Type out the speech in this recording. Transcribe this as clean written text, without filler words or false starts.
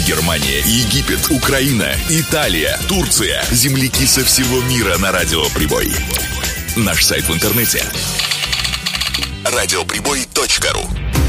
Германия, Египет, Украина, Италия, Турция. Земляки со всего мира на Радио Прибой. Наш сайт в интернете — радиоприбой.ру.